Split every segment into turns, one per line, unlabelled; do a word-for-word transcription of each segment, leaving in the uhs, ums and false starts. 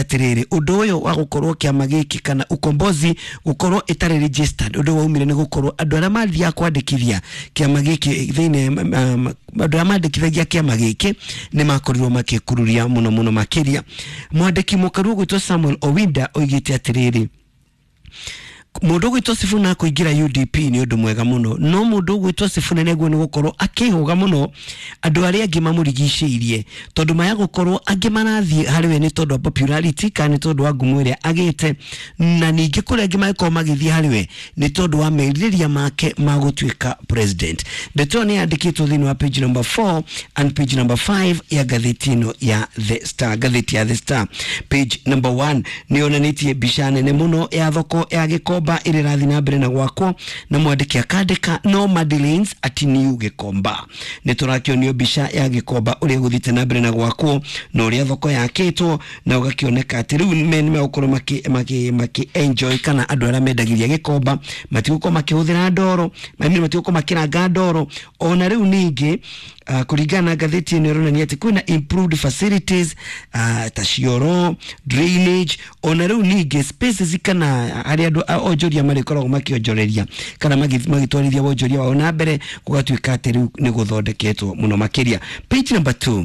atiriri undu uyu wa gukorwo kiama giki kana ukombozi gukorwo itari registered undu wa umire ni gukorwo andu ara mathia kwandikithia kiama giki thine andu ara mandikithagia kiama giki ni makorirwo makikururia muno muno makiria. Mwandiki mukaru gwitwo Samuel Owinda oigite atiriri mundu gwitwo Sifuna kuingira U D P ni undu mwega muno, no mundu gwitwo Sifuna neguo ni gukorwo akihuga muno andu aria angi mamurigiciirie tondu maya gukorwo angi marathie hariwe ni tondu wa popularity kana ni tondu wa ngumo iria agite, na ningi kuri angi maiko magithie hariwe ni tondu wa meiriria make magutwika president. Ndeto ni andikitwo thini wa page number four and page number five ya gatheti ino ya The Star. Gatheti ya The Star page number one ni onanitie bishane ne muno ya thoko ya Gikomba iri rathi na mbere na gwako, na mwandiki akandika no Madeleines ati niu Gikomba. Ni turakionio bisha ya Gikomba uri guthite na mbere na gwako no uri thoko yakitwo na ugakioneka ati riu men me ukoro maki maki maki enjoy kana andu ara mendagiria Gikomba matiguko makihuthira ndoro mami matiguko makiranga ndoro ona riu ningi. Uh, kurigana gatheti ino ronania ati kuna improved facilities uh, tashioro drainage ona riu ningi spaces kana ari andu onjoria marikoragwo makionjoreria kana magitwarithia wonjoria wao na mbere kugatwika ati riu ni guthondeketwo muno makiria. Page number two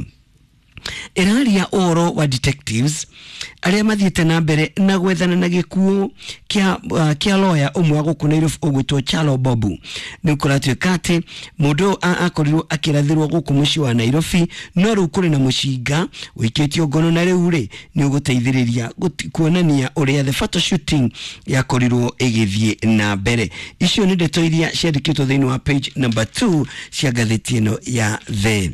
iraria oro wa detectives aria mathiete na mbere na gwethana na gikuo kia uh, kia lawyer umwe gukunairu ugwitwo Chalo Bobu ni kuratwika ati mundu akorirwo akirathirwo guku muci wa Nairobi no ru kuri na mushinga wiketio ngono na riu ri ni uguteithiriria kuonania uria the photo shooting yakorirwo igithie na mbere. Icio ni ndeto iria ciandikitwo thini wa page number two cia gatheti ino ya The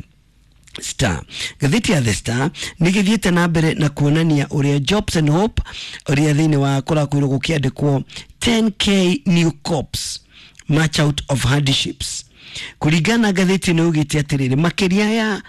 Star. Gatheti ya The Star nigithiete na mbere na kuonania uria Jobs and Hope uria thini wa kora kwiro gukiandikwo ten K new cops march out of hardships. Kuringana gatheti no ugite atiriri makiria ya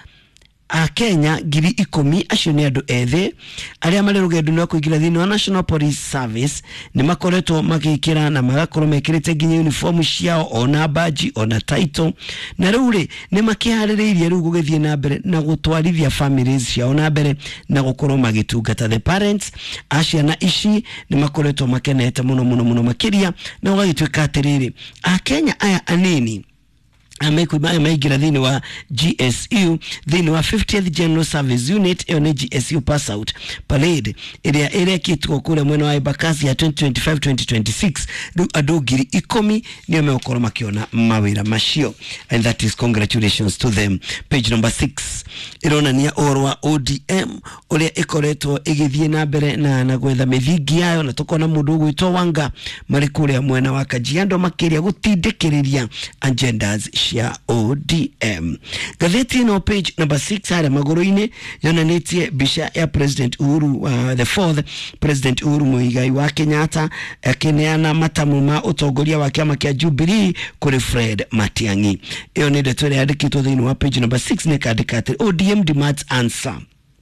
a Kenya ngiri ikumi acio ni andu ethe aria mari rugendo no kuingira thini wa National Police Service ni makoretwo magikira na magakorwo mekirite nginya uniform ciao ona badge ona title, na riu ri ni makihaririirie riu gugithie na mbere na gutwarithia families ciao na mbere na gukorwo magitungata the parents aciana ici ni makoretwo makenete muno muno muno makiria na ugagitwika atiriri a Kenya aya anini amekuwa maigira thini wa G S U thini wa fiftieth General Service Unit ene G S U pass out parade area area kitwa kule mwena wa Ibakasi ya twenty twenty-five twenty twenty-six du adogiri ikomi ni ameokoro makiona mawira mashio, and that is congratulations to them. Page number six irona ni orwa O D M ole ikoretwo igithie na mbere na na gwetha mithingi yayo na tukona mundu gwitwo Wanga mari kule mwena wa Kajiado makiria gutindikiriria agendas ya O D M. Gatheti no page number six hara magoroine yonanitie bisha ya President Uhuru uh, the fourth President Uhuru Muigai wa Kenyatta akineana matamu ma utongoria wa kiama kia Jubilee kuri Fred Matiang'i. Iyo ni ndeto ya andikitwo thini wa page number six ne kadikate O D M demands answer.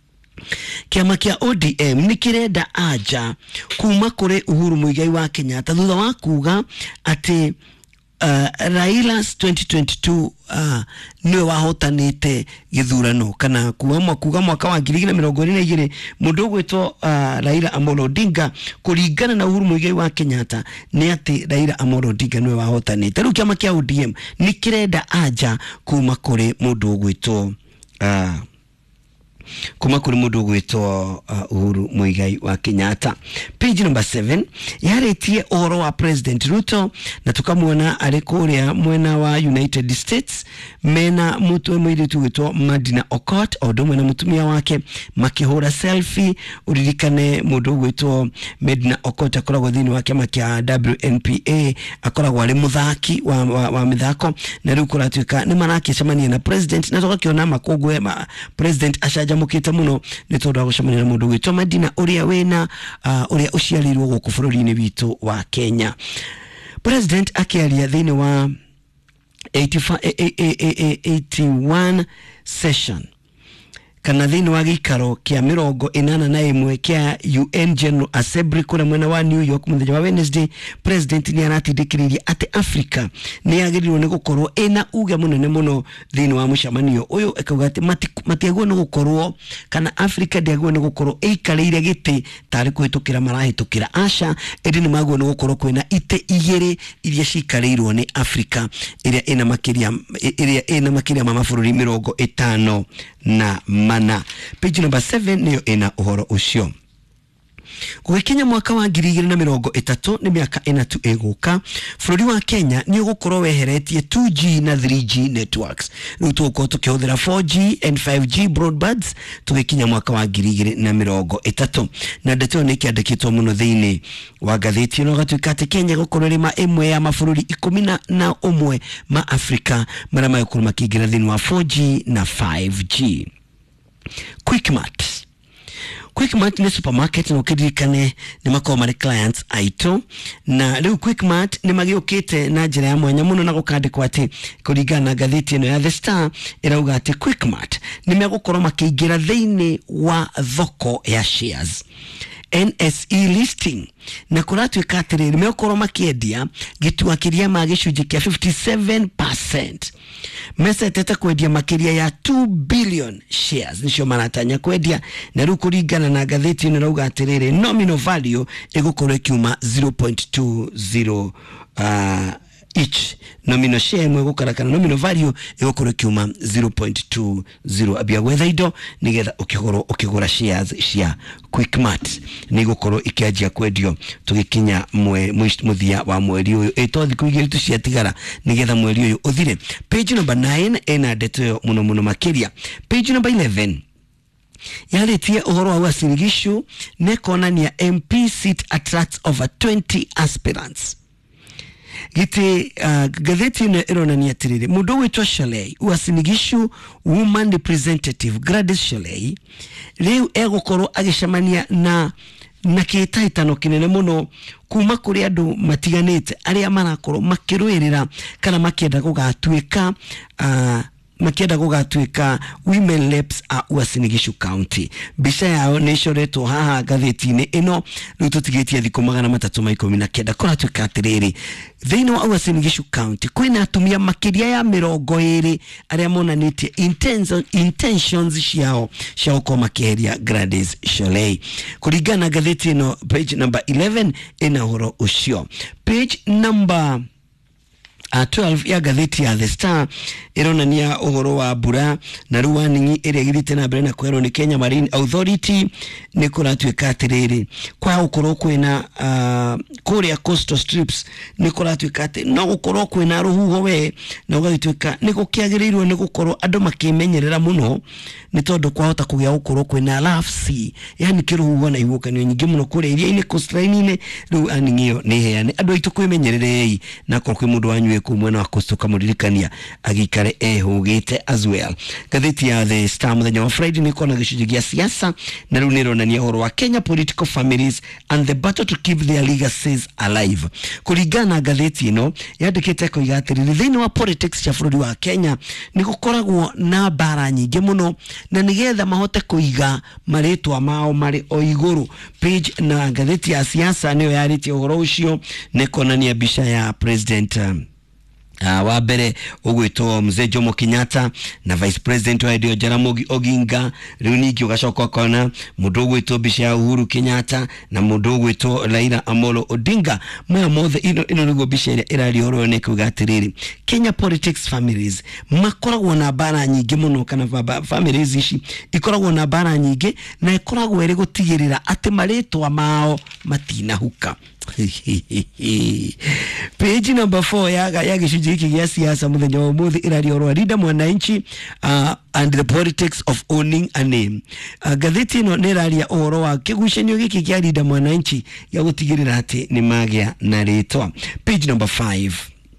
Kiama kia O D M nikirenda aja kuma kuri Uhuru Muigai wa Kenyatta thutha wa kuga ati Uh, Raila's twenty twenty-two uh, niwe wahotanite githurano kana kuwa kuga mwaka wa ngiri igĩrĩ na mĩrongo ĩrĩ na igĩrĩ mundu gwitwo uh, Raila Amolo Odinga kuringana na Uhuru Muigai wa Kenyatta ni ati Raila Amolo Odinga niwe wahotanite. Riu kiama kia O D M nikirenda aja kuma kuri mundu gwitwo uh, kuma kuri mundu gwitwo uh, Uhuru Muigai wa Kenyatta. Page number seven yaretie oro wa President Ruto na tukamuona arikuria mwena wa United States mena mutu mwiritu gwitwo Madina Okot odomwe na mutumia wake makihura selfie. Uririkane mundu gwitwo Madina Okot akoragwo thini wa kiama kia W N P A akoragwo ari muthaki wa, wa, wa mithako na riu kuratuika ni marakicemania na president na tukakiona makogwe ma president ashaja mukite muno ni tondu gucemania na mundu gwitwo Madina uria wena uh, uria uciarirwo guku bururi-ini witu wa Kenya. President akiaria thini wa eighty-one session kana thini wa gikaro kia mirongo inana na imwe kia U N General Assembly kuna mwena wa New York muthenya wa Wednesday, president ni aratindikiriria ati Africa ni yagirirwo ni gukorwo ina uge munene muno thini wa mushamanio uyu ekauga ati matiagwo ni gukorwo kana Africa ndiagwo ni gukorwo eikareire giti tari kuhitukira marahitukira asha edi ni magwo ni gukorwo kwina ite igiri iria cikareirwo ni Africa iria ina makiria iria ina makiria ma mabũrũri mirongo itano na mana. Page number seven niyo ina uhoro ucio. Kugikinya mwaka wa ngiri igĩrĩ na mĩrongo ĩtatũ ni miaka ina tu eguka, bũrũri wa Kenya ni ugukorwo weheretie two G na three G networks. Rĩu tũgũkorwo tũkĩhũthĩra four G and five G broadbands tugikinya mwaka wa ngiri igĩrĩ na mĩrongo ĩtatũ. Na ndeto nĩ kĩandĩkĩtwo mũno thĩinĩ wa gatheti no gatuĩka atĩ Kenya gũkorwo rĩma ĩmwe ya mabũrũri ikũmi na ũmwe ma Africa marĩa magũkorwo makĩingĩra thĩinĩ wa four G na five G. Quickmart Quickmart ni supermarket no kidirikane ni makao mari clients aito na leo Quickmart ni magiokete na njira ya mwanya muno na gukandikwa ati kuringana gatheti ino ya The Star irauga ati Quickmart ni megukorwo makiingira thiini wa thoko ya shares N S E listing na kuratuika atiriri megukorwo makiendia gitua kiria ma gicunji kia fifty-seven percent. Mesa teta kwendia makiria ya two billion shares nisho maratanya kwendia na riu kuringana na gatheti ino rauga atiriri nominal value igukorwo kiuma zero point two zero uh, each nominal share mwe gukarakana nominal value igukorwo kiuma zero point two zero abia gwetha indo nigetha ukigoro ukigura shares cia Quickmart nigukorwo ikianjia kwendio tugikinya mwe muthia wa mweri uyu eto thiku igiri tu cia tigara nigetha mweri uyu uthire. Page number nine ena ndeto muno muno makiria. Page number eleven yaletie uhoro wa Uasin Gishu nekonania M P seat attracts over twenty aspirants. Giti uh, gatheti ino ironania tiriri mundu witwa Shalei Uasin Gishu woman representative Gladys Shalei riu egukorwo agicemania na na kitahitano kinene muno kuma kuri andu matiganite aria marakorwo makirwirira kana makienda gugatuika uh, makienda gugatuika women reps a Uasin Gishu County. Bisha yao nishoreto haha gatheti-ini ino riu tutigitie thiku magana matatu ma ikumi na kenda kuratuika atiriri thiini wa Uasin Gishu County kwina atumia makiria ya mirongo iri aria monanitie intention intentions ciao ciao kwa makiria Gladys Shalei kuringana gatheti ino. Page number eleven ina horo ucio. Page number Uh, twelve ya gatheti ya The Star ironania uhoro wa mbura na ruwa ningi iria girite na mbere na kwero ni Kenya Marine Authority ni kuratuika atiriri kwa ukorwo kwina uh, kuria coastal strips ni kuratuika ati no gukorwo kwina ruhuho we na ugatuika ni gukiagirirwo ni gukorwo andu makimenyerera muno ni tondu kwahota kugia gukorwo kwina rough sea yani kiruhuho na ihukanio nyingi muno kuria iria ini coastline-ine riu aningio ni heane andu aitu kwimenyererei na korwo kwi mundu wanyu kumwena wa kustuka muririkania agikare ehugite as well. Gatheti ya The Star muthenya wa Friday ni kona gicunji gia siasa na riu nironania uhoro wa Kenya political families and the battle to keep their legacies alive. Kuringana gatheti ino yandikite kuiga atiriri thiini wa politics cia bururi wa Kenya ni gukoragwo na bara nyingi muno na nigetha mahote kuiga maritwa mao mari o iguru. Page na gatheti ya siasa niyo yaritie uhoro ucio ne konania bisha ya president um, Uh, wa mbere ugwitwo Mzee Jomo Kenyatta na vice president wa Edio Jaramogi Oginga. Riu ningi ugacoka kona mundu ugwitwo bisha ya Uhuru Kenyatta na mundu ugwitwo Raila Amolo Odinga. Mwa mothe ino ino niguo bisha iria irari horo ne kuga atiriri Kenya politics families makoragwo na bara nyingi muno kana families ici ikoragwo na bara nyingi na ikoragwo iri gutigirira ati maritwa mao matinahuka. Page number four ya ya gicunji giki gia siasa muthenya wa umuthi irari oro Linda Mwananchi uh, and the politics of owning a name. Uh, gatheti no niraria oro wa kigucanio giki gia Linda Mwananchi ya gutigirira ati ni magia na ritwa. Page number five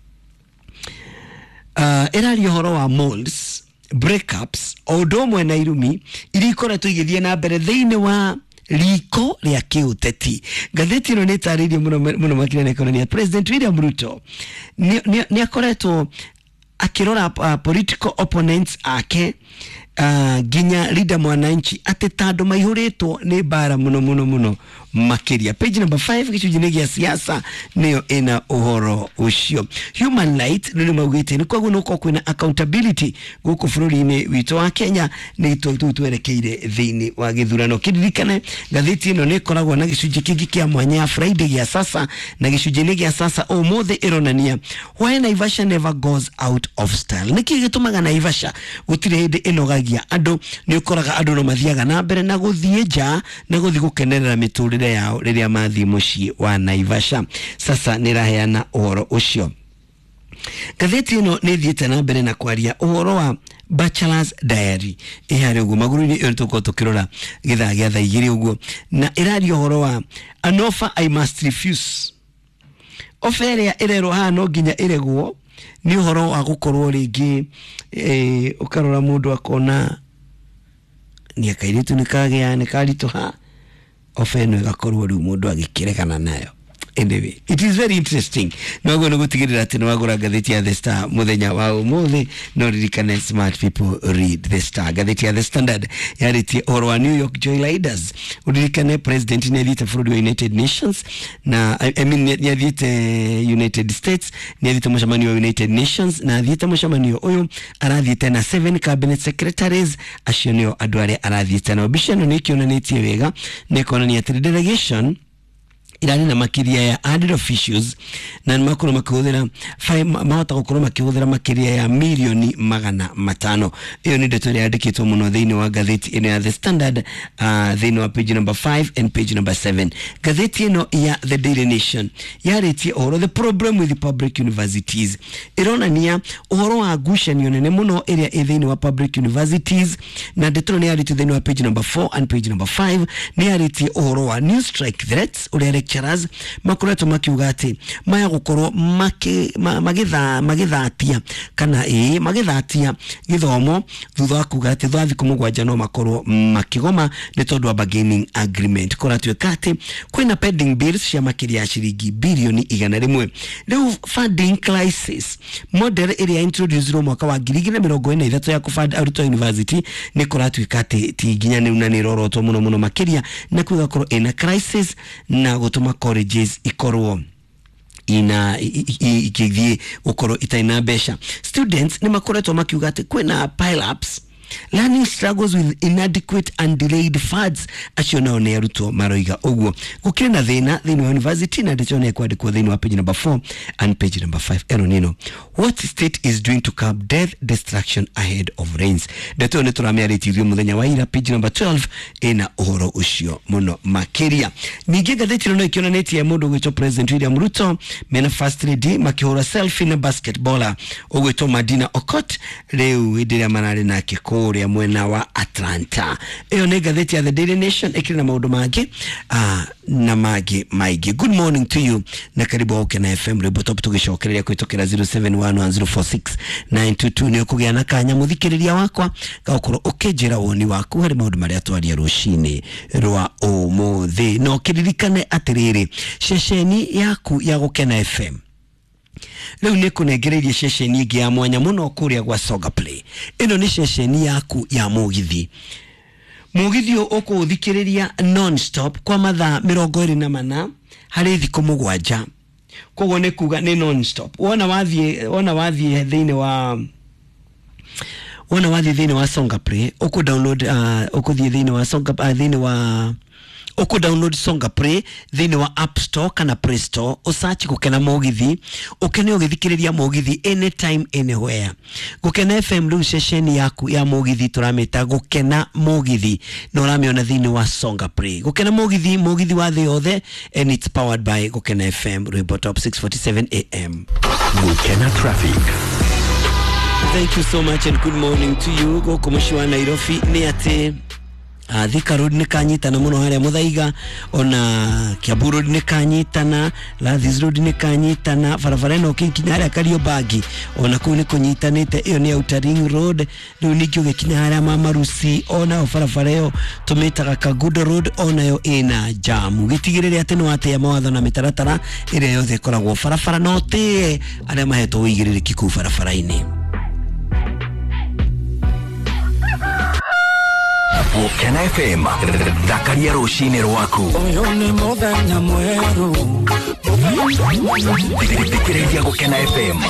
uh, irari oro wa malls breakups odomwe na irumi irikora tuigithie na mbere thiini wa liko ria kiuteti. Gatheti no netaririe muno muno makira na ekonomia. President William Ruto ni ni akoretwo akirora uh, political opponents ake uh, ginya Linda Mwananchi ate tando maihuritwo ni bara muno muno muno makiria. Page number five gicujine gia siasa niyo ina uhoro ucio. Human Rights nini maugite ni kwa guno kwa kwina accountability guku bururi-ini witu wa Kenya ni tu twerekeire thiini wa githurano. Kiririkane gatheti ino ni koragwo na gicunji kingi kia mwanya Friday gia sasa na gicunji gia sasa omothe ironania why Naivasha never goes out of style. Niki gitumaga Naivasha gutire hindi inogagia andu ni ukoraga andu no mathiaga na mbere na guthie nja na guthi gukenerera miturire yao riria mathi mucii wa Naivasha. Sasa niraheana uhoro ucio. Gatheti ino ni thiete na mbere na kwaria uhoro wa Bachelor's Diary ihari uguo maguru-ini iyo tuko tukirora githaa gia thaa igiri uguo na irario uhoro wa an offer I must refuse. Oferia irero hano nginya iregwo ni uhoro wa gukorwo ringi eh ukarora mundu akona ni akairitu nikagea nikarituha ofeno igakorwo ri mundu agikirekana nayo. Anyway, it is very interesting. No go no gutigirira ati no wagura gatheti ya The Star muthenya wa umuthi no ririkane smart people read The Star. Gatheti ya The Standard yariti oro wa New York Joy Leaders uririkane president ni edita furudi wa United Nations na I, I mean ni edita United States ni edita mshamani wa United Nations na edita mshamani oyo arathite na seven cabinet secretaries ashionio adware arathite na obishano ni kiona netie wega nekona ni ati delegation irani na makiria ya added officials na makuru makihudira mahota gukorwo makihudira makiria ya milioni magana matano. Iyo ni ndeto yandikitwo muno thiini wa gatheti ino ya The Standard uh, thiini wa page number five and page number seven. Gatheti ino ya The Daily Nation yareti uhoro the problem with the public universities. Ironania uhoro wa gucanio nene muno area thiini wa public universities na ndeto ni yareti thiini wa page number four and page number five ni yareti uhoro wa new strike threats ule lecturers makureto makiugati maya gukorwo maki magitha magithatia kana eh magithatia githomo thutha wa kugati thwathi kumugwanja no makorwo makigoma ni tondu wa bargaining agreement koratwe kati kwina pending bills cia makiria shiringi bilioni igana rimwe. Riu funding crisis model area introduced ro mwaka wa ngiri igiri na mirongo ine na ithatu ya kufund aruto university ni koratwe kati ti ginya ni unani rorotwo muno muno makiria na kuga korwo ina crisis na gutuma colleges ikorwo ina ikithie ukoro itaina besha. Students ni makoretwo makiuga ati kwina pile ups learning struggles with inadequate and delayed funds aciona one aruto maroiga uguo gukire na thina thini wa university na ndicone kwandikwo thini wa page number four and page number five. Ero nino what state is doing to curb death destruction ahead of rains. Ndeto ni turamiaritirio muthenya wa ira page number twelve ina uhoro ucio muno makiria. Ningi gatheti no ikiona neti ya mundu gwitwo President William Ruto mena first lady makihora selfie na basketballer ogwitwo Madina Okot riu hindira manari na kiko ya mwena wa Atlanta. Eyo ne gatheti ya The Daily Nation ikiri na maundu mangi uh, na magi maigi. Good morning to you na karibu oke na F M Rebo Top tugishokereria kwitokera zero seven one one zero four six nine two two ni ukugia na kanya muthikiriria wakwa gaukoro ukejera woni waku hari maundu maria twaria rucini rwa umuthi no kiririkane atiriri ceceni yaku ya gukena F M leo ni kunegereria ceceni ingi ya mwanya muno kuria gwa Soga Play. Ino ni ceceni yaku ya mugithi mugithi uko uthikiriria non stop kwa mathaa mirongo iri na mana hari thiku mugwanja kogo ne kuga ni non stop. Wona wathie wona wathie thiini wa wona wathie thiini wa Soga Play uko download uh, uko thie thiini wa Soga uh, thiini wa uko download Soga Play thini wa App Store kana Play Store usearch gukena mugithi ukene ugithikiriria mugithi anytime anywhere. Gukena F M lu session yaku ya mugithi turameta gukena mugithi no ramiona thini wa Soga Play. Gukena mugithi mugithi wa the other and it's powered by Gukena F M Rebo Top six forty-seven A M.
Gukena Traffic.
Thank you so much and good morning to you. Go kumushwa Nairobi ni ate Uh, Thika Road ni kanyitana muno haria Muthaiga ona Kiambu Road ni kanyitana Lathis Road ni kanyitana barabara ino kinkinya haria Kariobangi ona kuu ni kunyitanite iyo ni Outer Ring Road riu nikyo gikinya haria Mamarusi ona barabara iyo tumitaga Kagudo Road ona yo ina jamu gitigirire ati no atia mawatho na mitaratara ire yothe koragwo barabara no te aria mahetwo uigiririki ku barabara-ini.
Gukena F M Thakaria rucini rwaku
Oyo ni muthenya mweru
Thikiriria Gukena F M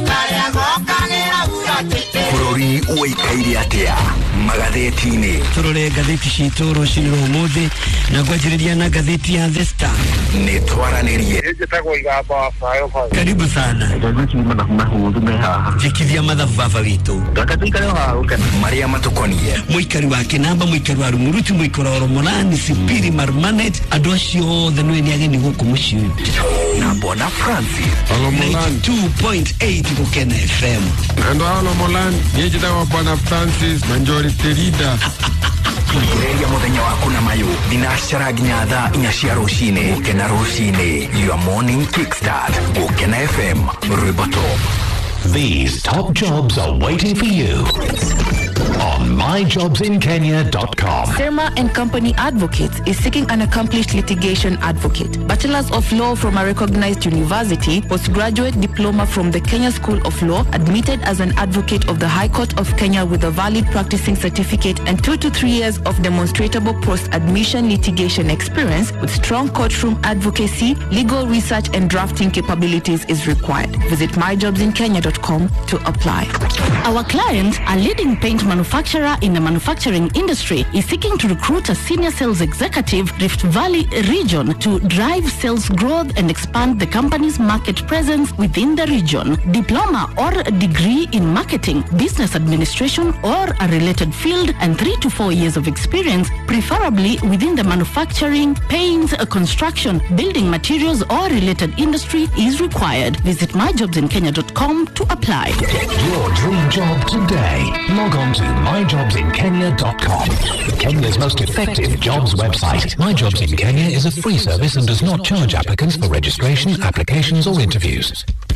Bururi uikaire atia magatheti-ini
turore gatheti citu rucini rwa umuthi na ngwanjiriria na gatheti ya The Star
ni twaranirie
karibu sana jikithia mathabu baba witu
maria matukonie
muikari wa kinamba muikari wa rumuruti muikari wa romolani sipiri marmanet andu acio othe nwe ni ageni guku muciu
na Bwana Francis
ninety-two point eight Gukena F M
ando alo molani yejitawa Bwana Francis majority leader
Kulikireria muthenya waku na mayu dinashara ginya thaa inya cia rucini Gukena rucini your morning kickstart Gukena F M Ribato.
These top jobs are waiting for you on my jobs in kenya dot com.
Sirma and Company Advocates is seeking an accomplished litigation advocate. Bachelor's of Law from a recognized university, postgraduate diploma from the Kenya School of Law, admitted as an advocate of the High Court of Kenya with a valid practicing certificate and two to three years of demonstrable post-admission litigation experience with strong courtroom advocacy, legal research and drafting capabilities is required. Visit my jobs in kenya dot com to apply.
Our client, a leading paint manufacturer in the manufacturing industry, is seeking to recruit a senior sales executive Rift Valley region to drive sales growth and expand the company's market presence within the region. Diploma or degree in marketing, business administration or a related field and three to four years of experience, preferably within the manufacturing, paints, construction, building materials or related industry is required. Visit my jobs in kenya dot com to apply.
Get your dream job today. Log on to my jobs in kenya dot com. Kenya's most effective jobs website. MyJobs in Kenya is a free service and does not charge applicants for registration, applications or interviews.